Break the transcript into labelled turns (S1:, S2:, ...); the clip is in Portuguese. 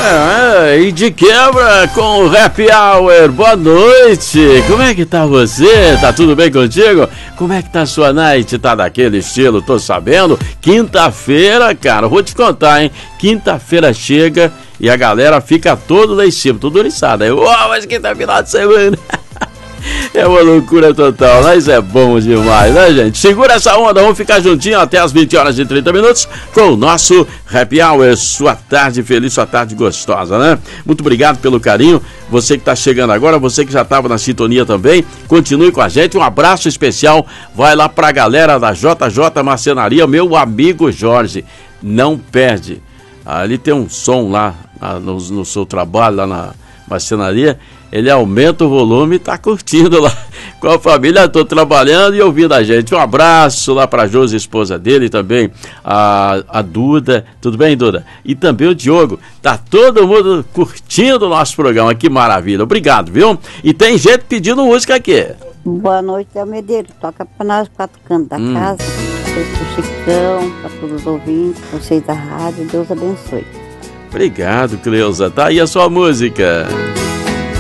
S1: E de quebra com o Happy Hour. Boa noite. Como é que tá você? Tá tudo bem contigo? Como é que tá a sua night? Tá daquele estilo, tô sabendo. Quinta-feira, cara, vou te contar, hein? Quinta-feira chega e a galera fica todo lá em cima, tudo oriçado. Aí, mas quinta-feira de semana. É uma loucura total, mas é bom demais, né, gente? Segura essa onda, vamos ficar juntinho até as 20 horas e 30 minutos com o nosso Happy Hour. Sua tarde feliz, sua tarde gostosa, né? Muito obrigado pelo carinho. Você que está chegando agora, você que já estava na sintonia também, continue com a gente. Um abraço especial vai lá pra galera da JJ Marcenaria, meu amigo Jorge. Não perde. Ali tem um som lá no seu trabalho, lá na marcenaria. Ele aumenta o volume e tá curtindo lá com a família. Tô trabalhando e ouvindo a gente. Um abraço lá pra Josi, esposa dele, também a Duda. Tudo bem, Duda? E também o Diogo. Tá todo mundo curtindo o nosso programa. Que maravilha. Obrigado, viu? E tem gente pedindo música aqui.
S2: Boa noite, é o Medeiros. Toca pra nós 4 cantos da casa. Pro Chicão, pra todos os ouvintes, vocês da rádio. Deus abençoe.
S1: Obrigado, Cleusa. Tá aí a sua música.